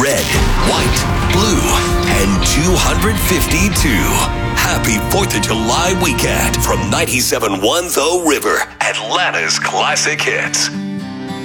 red, white, blue, and 252. Happy 4th of July weekend from 97.1 The River, Atlanta's classic hits.